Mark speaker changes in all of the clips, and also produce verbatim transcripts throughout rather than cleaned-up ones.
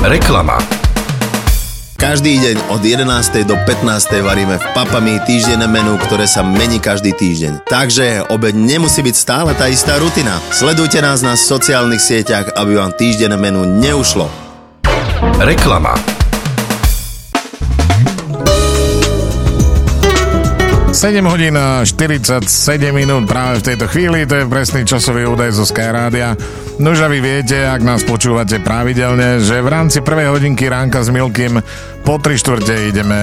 Speaker 1: Reklama.
Speaker 2: Každý deň od jedenástej do pätnástej varíme v Papami týždenné menu, ktoré sa mení každý týždeň. Takže obeď nemusí byť stále tá istá rutina. Sledujte nás na sociálnych sieťach, aby vám týždenné menu neušlo.
Speaker 1: Reklama.
Speaker 3: sedem hodín a štyridsaťsedem minút práve v tejto chvíli, to je presný časový údaj zo Sky Rádia. Nože vy viete, ak nás počúvate pravidelne, že v rámci prvej hodinky ránka s Milkym po tri štvrte ideme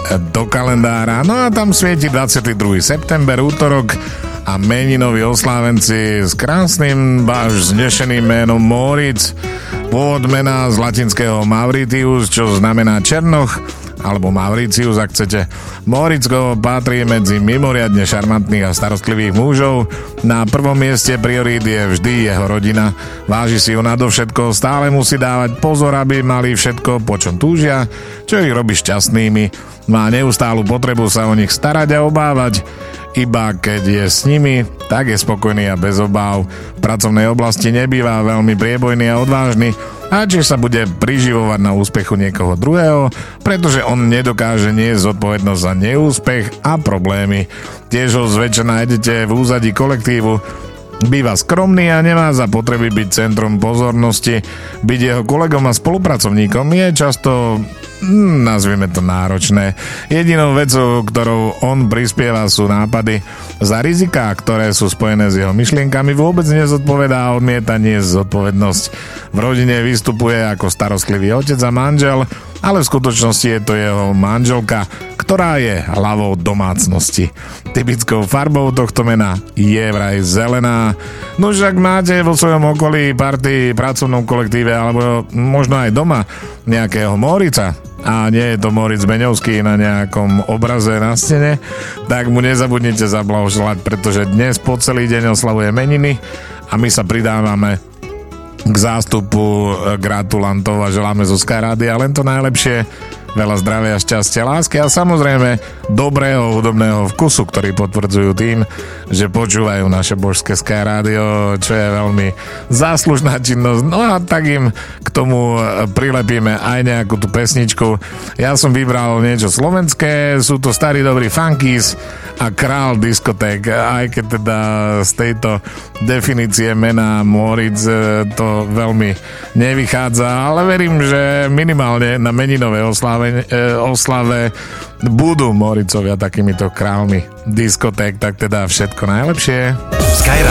Speaker 3: do kalendára. No a tam svieti dvadsiateho druhého september, útorok, a meninoví oslávenci s krásnym, až znešeným menom Moritz. Pôvod mena z latinského Mauritius, čo znamená Černoch, alebo Mauritius, ak chcete. Moritsko patrí medzi mimoriadne šarmantných a starostlivých mužov. Na prvom mieste priorít je vždy jeho rodina. Váži si ju nadovšetko, stále musí dávať pozor, aby mali všetko, po čom túžia, čo ich robí šťastnými. Má neustálu potrebu sa o nich starať a obávať. Iba keď je s nimi, tak je spokojný a bez obáv. V pracovnej oblasti nebýva veľmi priebojný a odvážny, a či sa bude priživovať na úspechu niekoho druhého, pretože on nedokáže niesť zodpovednosť za neúspech a problémy. Tiež ho zväčša nájdete v úzadí kolektívu. Býva skromný a nemá za potreby byť centrom pozornosti. Byť jeho kolegom a spolupracovníkom je často, hm, nazvieme to, náročné. Jedinou vecou, ktorou on prispieva, sú nápady. Za riziká, ktoré sú spojené s jeho myšlienkami, vôbec nezodpovedá a odmieta niesť zodpovednosť. V rodine vystupuje ako starostlivý otec a manžel, ale v skutočnosti je to jeho manželka, ktorá je hlavou domácnosti. Typickou farbou tohto mena je vraj zelená. No však máte vo svojom okolí, partii, pracovnom kolektíve alebo možno aj doma nejakého Morica, a nie je to Moritz Beňovský na nejakom obraze na stene, tak mu nezabudnite zablahoželať, pretože dnes po celý deň oslavuje meniny a my sa pridávame k zástupu gratulantov a želáme zo Sky Rádia len to najlepšie, veľa zdravia, šťastia, lásky a samozrejme dobrého hudobného vkusu, ktorý potvrdzujú tým, že počúvajú naše božské Sky Rádio, čo je veľmi záslužná činnosť. No a tak im k tomu prilepíme aj nejakú tú pesničku. Ja som vybral niečo slovenské, sú to starí dobrí Funkies a Král diskoték, aj keď teda z tejto definície mena Moritz to veľmi nevychádza, ale verím, že minimálne na meninové oslave, oslave budú Moricovia takýmito králmi diskoték, tak teda všetko najlepšie.
Speaker 1: Sky